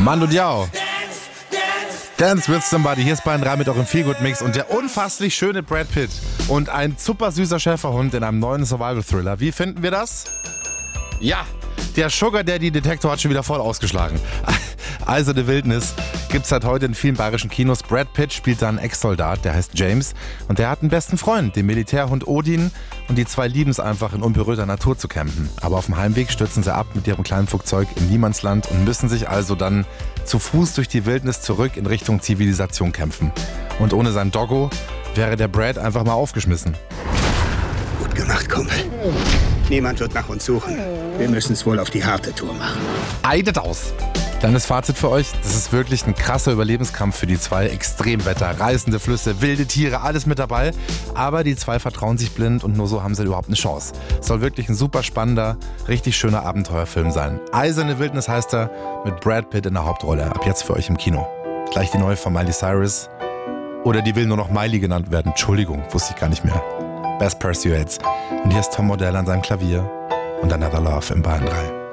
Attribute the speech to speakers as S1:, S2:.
S1: Mando Diao. Dance with Somebody. Hier ist Bayern 3 mit eurem Feelgood-Mix und der unfasslich schöne Brad Pitt und ein super süßer Schäferhund in einem neuen Survival-Thriller. Wie finden wir das? Ja, der Sugar Daddy-Detektor hat schon wieder voll ausgeschlagen. Also die Wildnis gibt's seit heute in vielen bayerischen Kinos. Brad Pitt spielt da einen Ex-Soldat, der heißt James. Und der hat einen besten Freund, den Militärhund Odin. Und die zwei lieben es einfach, in unberührter Natur zu campen. Aber auf dem Heimweg stürzen sie ab mit ihrem kleinen Flugzeug im Niemandsland und müssen sich also dann zu Fuß durch die Wildnis zurück in Richtung Zivilisation kämpfen. Und ohne sein Doggo wäre der Brad einfach mal aufgeschmissen.
S2: Gut gemacht, Kumpel. Niemand wird nach uns suchen. Wir müssen es wohl auf die harte Tour machen.
S1: Eidet aus! Kleines Fazit für euch, das ist wirklich ein krasser Überlebenskampf für die zwei. Extremwetter, reißende Flüsse, wilde Tiere, alles mit dabei. Aber die zwei vertrauen sich blind und nur so haben sie überhaupt eine Chance. Es soll wirklich ein super spannender, richtig schöner Abenteuerfilm sein. Eiserne Wildnis heißt er, mit Brad Pitt in der Hauptrolle. Ab jetzt für euch im Kino. Gleich die neue von Miley Cyrus. Oder die will nur noch Miley genannt werden. Entschuldigung, wusste ich gar nicht mehr. Best Pursuits. Und hier ist Tom Modell an seinem Klavier und Another Love im Bayern 3.